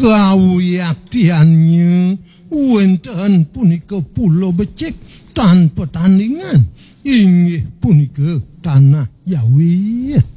kawiyaktiannya wonten punika pulau becik tanpa tandingan inggih punika tanah Yawi.